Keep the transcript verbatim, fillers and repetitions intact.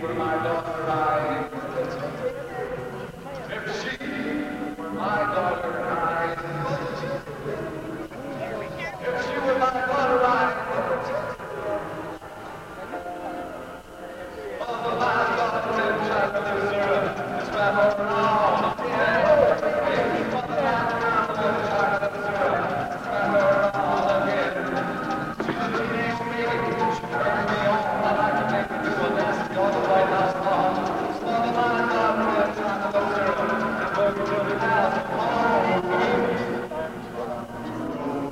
were my daughter, I. If she were my daughter, I. If she were my daughter, I. Oh, the last daughter in Chattanooga is my daughter now. Yeah. For the last daughter in Chattanooga is my daughter now again. She didn't make me, she turned me